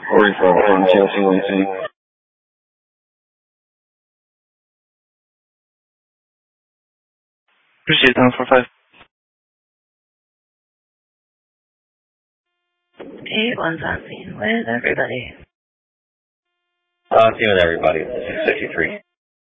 Corey from TLC. Appreciate it, 945. 8-1's on scene with everybody. On scene with everybody. 653.